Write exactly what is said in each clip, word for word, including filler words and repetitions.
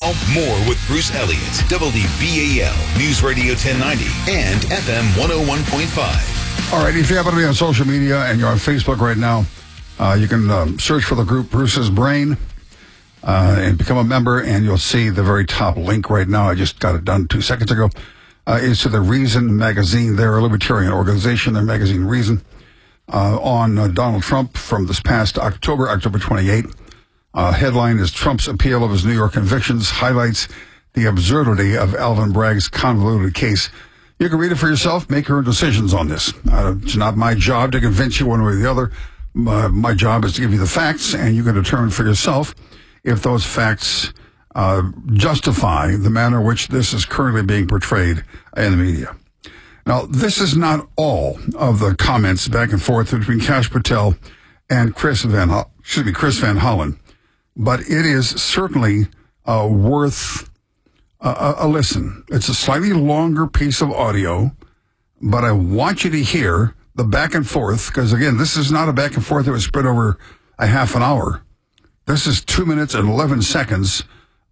Now, more with Bruce Elliott, W B A L, News Radio ten ninety, and F M one oh one point five. All right, if you happen to be on social media and you're on Facebook right now, uh, you can um, search for the group Bruce's Brain uh, and become a member, and you'll see the very top link right now. I just got it done two seconds ago. Uh, is to the Reason magazine. They're a libertarian organization, their magazine Reason, uh, on uh, Donald Trump from this past October, October twenty-eighth. Uh, headline is Trump's appeal of his New York convictions highlights the absurdity of Alvin Bragg's convoluted case. You can read it for yourself, make your own decisions on this. Uh, it's not my job to convince you one way or the other. Uh, my job is to give you the facts, and you can determine for yourself if those facts uh, justify the manner in which this is currently being portrayed in the media. Now, this is not all of the comments back and forth between Kash Patel and Chris Van, Ho- excuse me, Chris Van Hollen. But it is certainly uh, worth a, a listen. It's a slightly longer piece of audio, but I want you to hear the back and forth, because, again, this is not a back and forth that was spread over a half an hour. This is two minutes and eleven seconds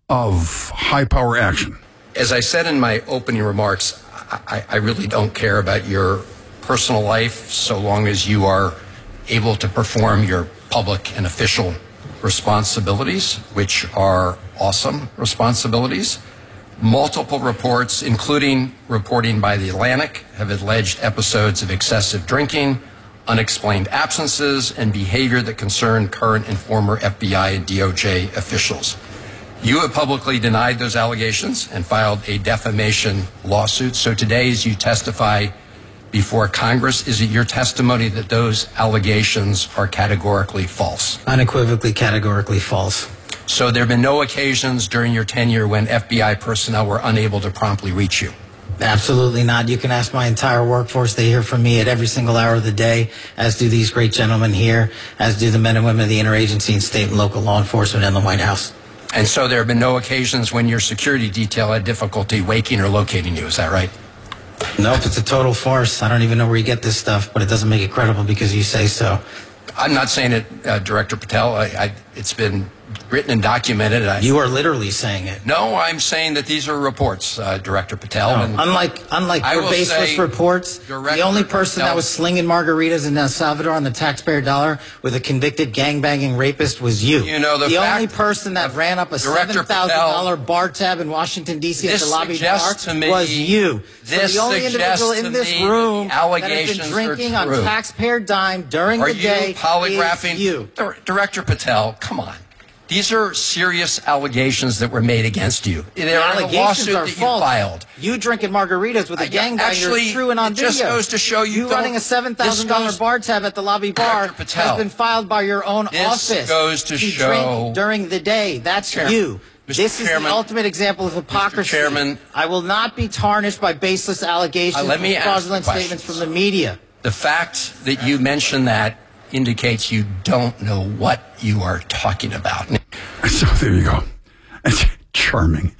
of high-power action. As I said in my opening remarks, I, I really don't care about your personal life so long as you are able to perform your public and official responsibilities, which are awesome responsibilities. Multiple reports, including reporting by The Atlantic, have alleged episodes of excessive drinking, unexplained absences, and behavior that concern current and former F B I and D O J officials. You have publicly denied those allegations and filed a defamation lawsuit. So today, as you testify before Congress, is it your testimony that those allegations are categorically false? Unequivocally, categorically false. So there have been no occasions during your tenure when F B I personnel were unable to promptly reach you? Absolutely not. You can ask my entire workforce. They hear from me at every single hour of the day, as do these great gentlemen here, as do the men and women of the interagency and state and local law enforcement and the White House. And so there have been no occasions when your security detail had difficulty waking or locating you, is that right? Nope, it's a total farce. I don't even know where you get this stuff, but it doesn't make it credible because you say so. I'm not saying it, uh, Director Patel. I, I, it's been written and documented. I, you are literally saying it. No, I'm saying that these are reports, uh, Director Patel. No, and unlike unlike your baseless reports, Director the only person Patel, that was slinging margaritas in El Salvador on the taxpayer dollar with a convicted gangbanging rapist was you. You know, the, the fact, only person that ran up a seven thousand dollar bar tab in Washington, D C at the lobby bar was you. This so the only individual in this room that has been drinking on taxpayer dime during are the day you polygraphing, is you. Director Patel, come on. These are serious allegations that were made against you. They're the in a lawsuit are that false. you filed. You drinking margaritas with a gangbanger is true and on it video. just goes to show you You running a seven thousand dollar bar tab at the lobby bar Patel, has been filed by your own this office. This goes to you show... drink during the day. That's Chair, you. Mister This Chairman, is the ultimate example of hypocrisy. Mister Chairman, I will not be tarnished by baseless allegations uh, let me and fraudulent statements from the media. The fact that you mentioned that indicates you don't know what you are talking about. So there you go. It's charming.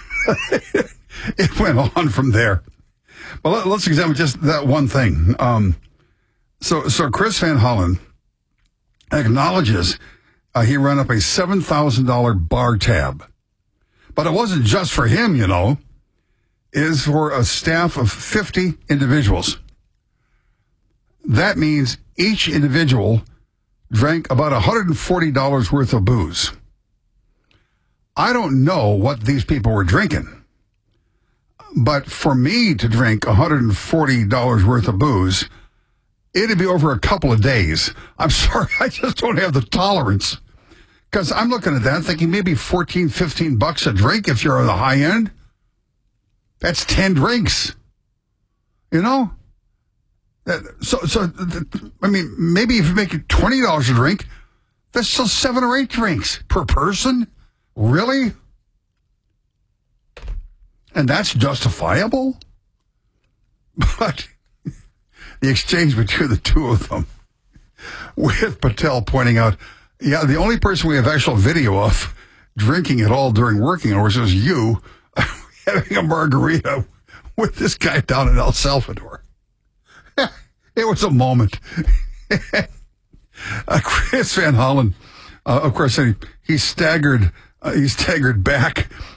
It went on from there. Well, let, let's examine just that one thing. Um, so, so Chris Van Hollen acknowledges uh, he ran up a seven thousand dollar bar tab. But it wasn't just for him, you know. It is for a staff of fifty individuals. That means each individual drank about one hundred forty dollars worth of booze. I don't know what these people were drinking, but for me to drink one hundred forty dollars worth of booze, it'd be over a couple of days. I'm sorry, I just don't have the tolerance. Because I'm looking at that thinking maybe fourteen, fifteen bucks a drink if you're on the high end. That's ten drinks. You know? So, so I mean, maybe if you make it twenty dollars a drink, that's still seven or eight drinks per person. Really? And that's justifiable? But the exchange between the two of them, with Patel pointing out, yeah, the only person we have actual video of drinking at all during working hours is you having a margarita with this guy down in El Salvador. It was a moment. uh, Chris Van Hollen, uh, of course, he, he staggered. Uh, he staggered back